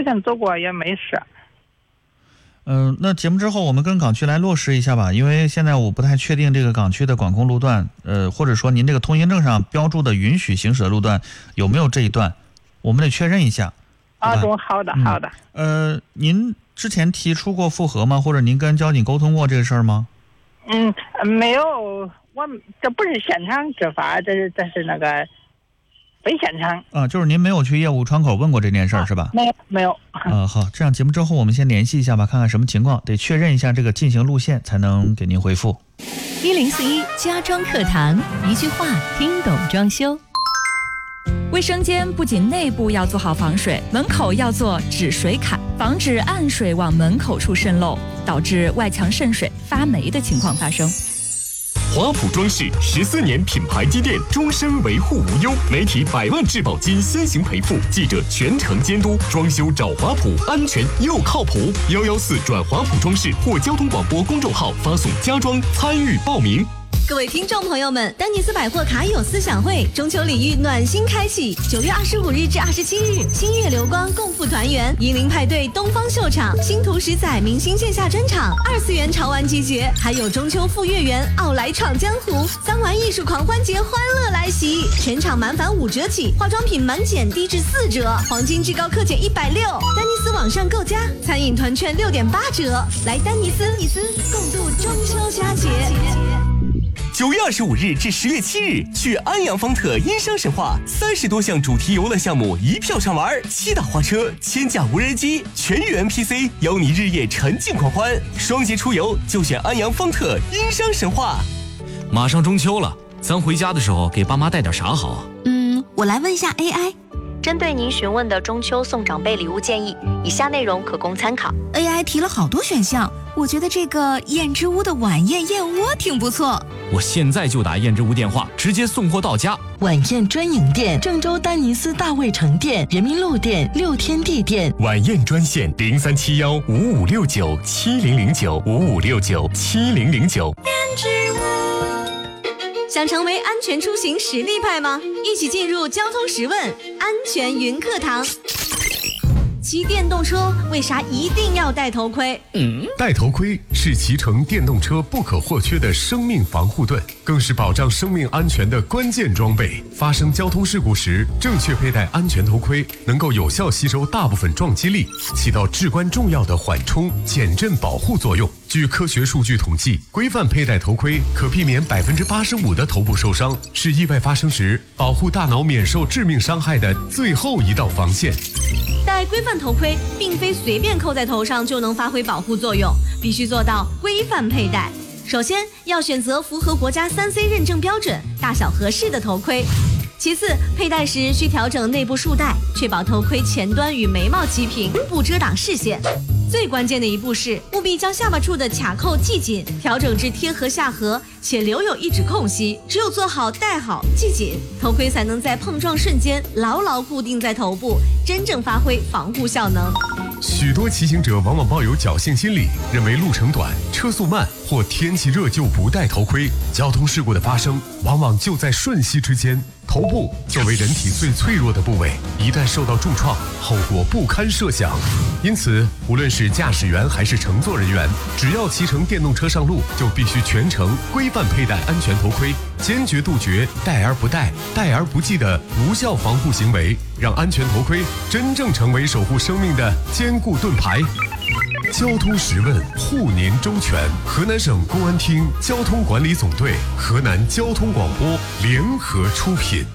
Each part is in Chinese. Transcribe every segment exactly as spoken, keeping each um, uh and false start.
前走过也没事。 嗯、呃，那节目之后我们跟港区来落实一下吧，因为现在我不太确定这个港区的管控路段，呃，或者说您这个通行证上标注的允许行驶的路段有没有这一段，我们得确认一下。 啊，中，好的，好的。 嗯、呃，您之前提出过复核吗？或者您跟交警沟通过这个事儿吗？ 嗯，没有，我这不是现场执法，这是这是那个非现场。 啊，就是您没有去业务窗口问过这件事儿、啊、是吧？ 没有，没有。 啊，好，这样节目之后我们先联系一下吧，看看什么情况，得确认一下这个进行路线才能给您回复。 一零四一家装课堂，一句话听懂装修。卫生间不仅内部要做好防水，门口要做止水坎，防止暗水往门口处渗漏，导致外墙渗水、发霉的情况发生。 华普装饰十四年品牌积淀，终身维护无忧，媒体百万质保金先行赔付，记者全程监督，装修找华普，安全又靠谱。幺幺四转华普装饰或交通广播公众号发送家装参与报名。 各位听众朋友们，丹尼斯百货卡友思想会中秋礼遇暖心开启，九月二十五日至二十七日，星月流光共赴团圆，银铃派对东方秀场，星途十载明星线下专场，二次元潮玩集结，还有中秋赴月圆，奥莱闯江湖，三玩艺术狂欢节欢乐来袭，全场满返五折起，化妆品满减低至四折，黄金至高克减一百六，丹尼斯网上购家，餐饮团券六点八折，来丹尼斯，尼斯共度中秋佳节。 九月二十五日至十月七日，去安阳方特因商神话，三十多项主题游乐项目一票上玩，七大花车、千架无人机、全域 N P C， 邀你日夜沉浸狂欢。双节出游就选安阳方特因商神话。 马上中秋了，咱回家的时候给爸妈带点啥好啊？ 嗯，我来问一下 A I。 针对您询问的中秋送长辈礼物建议，以下内容可供参考。 A I 提了好多选项，我觉得这个燕之屋的晚宴燕窝挺不错。 我现在就打燕之屋电话，直接送货到家。 晚宴专营店：郑州丹尼斯大卫城店、人民路店、六天地店。 晚宴专线：零三七幺五五六九七零零九五五六九七零零九。 燕之屋。想成为安全出行实力派吗？一起进入交通十问安全云课堂。骑电动车为啥一定要戴头盔？ 嗯，戴头盔是骑乘电动车不可或缺的生命防护盾，更是保障生命安全的关键装备。发生交通事故时，正确佩戴安全头盔，能够有效吸收大部分撞击力，起到至关重要的缓冲、减震保护作用。据科学数据统计，规范佩戴头盔可避免百分之八十五的头部受伤，是意外发生时保护大脑免受致命伤害的最后一道防线。 戴规范头盔并非随便扣在头上就能发挥保护作用，必须做到规范佩戴。首先要选择符合国家 三 C 认证标准、大小合适的头盔。其次，佩戴时需调整内部束带，确保头盔前端与眉毛齐平，不遮挡视线。最关键的一步是，务必将下巴处的卡扣系紧，调整至贴合下颌，且留有一指空隙。只有做好、戴好、系紧，头盔才能在碰撞瞬间牢牢固定在头部，真正发挥防护效能。 许多骑行者往往抱有侥幸心理，认为路程短、车速慢或天气热就不戴头盔，交通事故的发生往往就在瞬息之间。头部作为人体最脆弱的部位，一旦受到重创，后果不堪设想。因此，无论是驾驶员还是乘坐人员，只要骑乘电动车上路，就必须全程规范佩戴安全头盔，坚决杜绝戴而不戴、戴而不系的无效防护行为，让安全头盔真正成为守护生命的坚固盾牌。交通十问，护您周全。河南省公安厅交通管理总队、河南交通广播联合出品。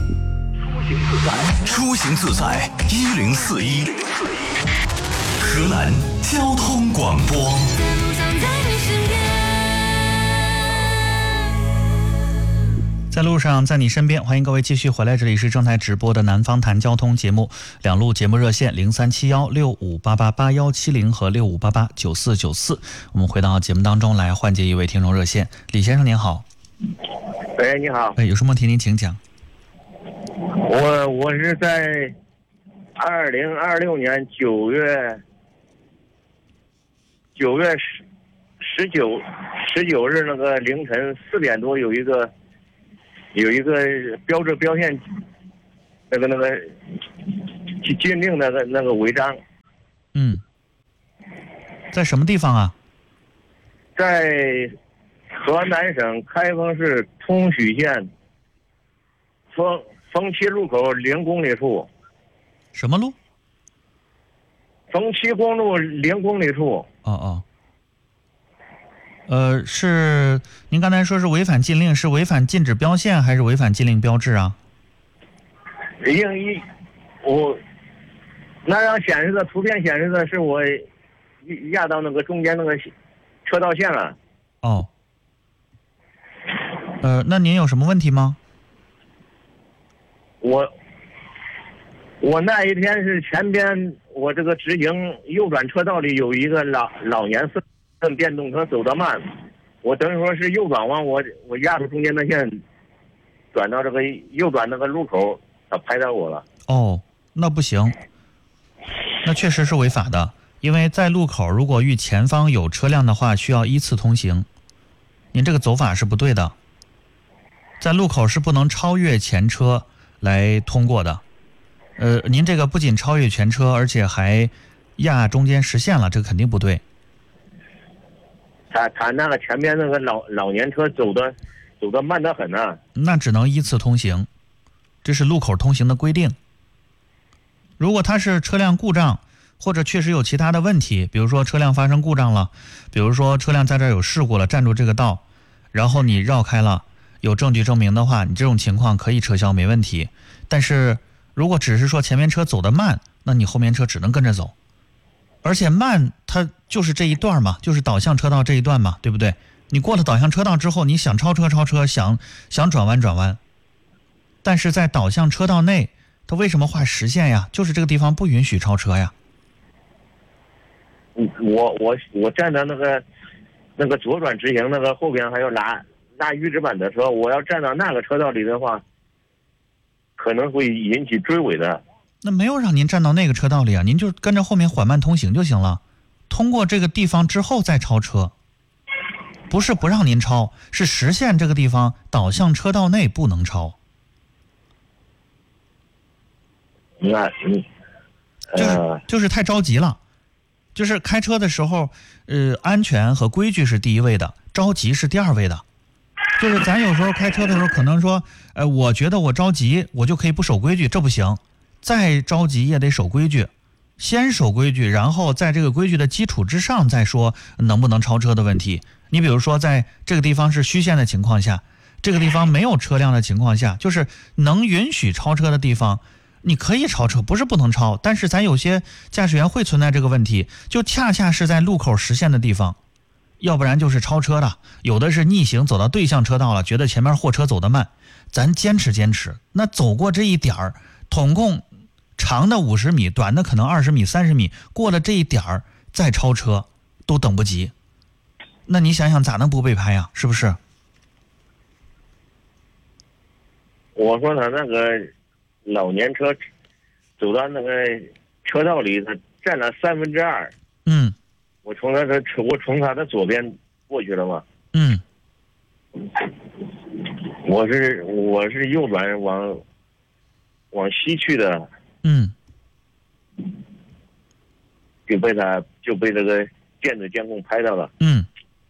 出行自在一零四一，河南交通广播。 在路上，在你身边，欢迎各位继续回来，这里是正在直播的南方谈交通节目，两路节目热线零三七幺六五八八八幺七零和六五八八九四九四。我们回到节目当中来，换接一位听众热线。李先生您好。 喂，你好。 哎，有什么问题您请讲。 我我是在二零二六年九月九月十十九十九日那个凌晨四点多有一个。有一个标志标线，那个那个禁令那个那个违章， 嗯，在什么地方啊？ 在河南省开封市通许县丰丰七路口零公里处。 什么路？ 丰七公路零公里处。 哦哦。呃，是您刚才说是违反禁令，是违反禁止标线还是违反禁令标志啊？ 应一，我那张显示的图片显示的是我压到那个中间那个车道线了。 哦。呃，那您有什么问题吗？ 我我那一天是前边我这个直行右转车道里有一个老老年四轮电动车走得慢，我等于说是右转弯，我我压住中间的线，转到这个右转那个路口，他拍到我了。 哦，那不行，那确实是违法的，因为在路口如果遇前方有车辆的话，需要依次通行，您这个走法是不对的，在路口是不能超越前车来通过的。呃，您这个不仅超越全车，而且还压中间实线了，这个肯定不对。 他他那个前面那个老老年车走的走的慢得很呢、啊。 那只能依次通行，这是路口通行的规定。如果他是车辆故障，或者确实有其他的问题，比如说车辆发生故障了，比如说车辆在这儿有事故了，占住这个道，然后你绕开了，有证据证明的话，你这种情况可以撤销，没问题。但是如果只是说前面车走得慢，那你后面车只能跟着走。而且慢它就是这一段嘛，就是导向车道这一段嘛，对不对？你过了导向车道之后，你想超车超车，想想转弯转弯。但是在导向车道内，它为什么画实线呀？就是这个地方不允许超车呀。 我我我站在那个那个左转直行那个后边还有拉拉预制板的车，我要站到那个车道里的话，可能会引起追尾的。 那没有让您站到那个车道里啊，您就跟着后面缓慢通行就行了。通过这个地方之后再超车，不是不让您超，是实线这个地方导向车道内不能超。 那嗯， 就是就是太着急了，就是开车的时候，呃，安全和规矩是第一位的，着急是第二位的。就是咱有时候开车的时候，可能说，呃，我觉得我着急，我就可以不守规矩，这不行。再着急也得守规矩，先守规矩，然后在这个规矩的基础之上再说能不能超车的问题。你比如说，在这个地方是虚线的情况下，这个地方没有车辆的情况下，就是能允许超车的地方，你可以超车，不是不能超。但是咱有些驾驶员会存在这个问题，就恰恰是在路口实线的地方，要不然就是超车的，有的是逆行走到对向车道了，觉得前面货车走得慢，咱坚持坚持，那走过这一点儿，统共长的五十米，短的可能二十米、三十米，过了这一点儿再超车都等不及。那你想想咋能不被拍呀？是不是？ 我说他那个老年车走到那个车道里，他占了三分之二。 嗯。 我从他的我从他的左边过去了嘛。 嗯。 我是我是右转往往西去的。 嗯。 就被他就被这个电子监控拍到了。 嗯。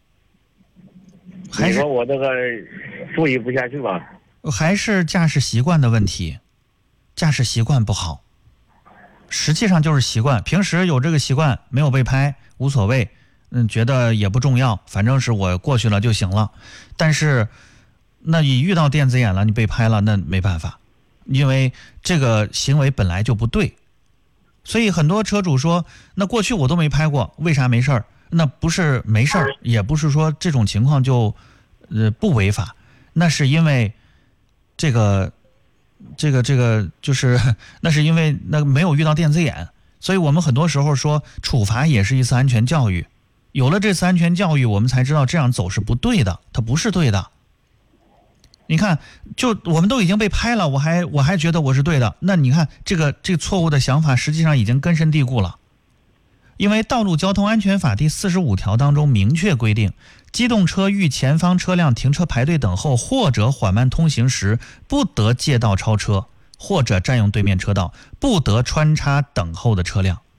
你说我这个注意不下去吧？ 还是驾驶习惯的问题，驾驶习惯不好，实际上就是习惯。平时有这个习惯，没有被拍无所谓，嗯，觉得也不重要，反正是我过去了就行了。但是，那你遇到电子眼了，你被拍了，那没办法，因为这个行为本来就不对。所以很多车主说，那过去我都没拍过，为啥没事儿？那不是没事儿，也不是说这种情况就呃不违法，那是因为这个这个这个就是那是因为那没有遇到电子眼。所以我们很多时候说处罚也是一次安全教育，有了这次安全教育，我们才知道这样走是不对的，它不是对的。你看，就我们都已经被拍了，我还我还觉得我是对的，那你看这个这个错误的想法实际上已经根深蒂固了。因为《道路交通安全法》第四十五条当中明确规定，机动车遇前方车辆停车排队等候或者缓慢通行时，不得借道超车，或者占用对面车道，不得穿插等候的车辆。